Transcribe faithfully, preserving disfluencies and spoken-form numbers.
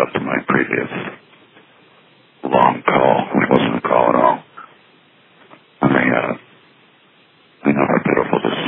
up to my previous long call, which wasn't a call at all. I, uh, I know how pitiful this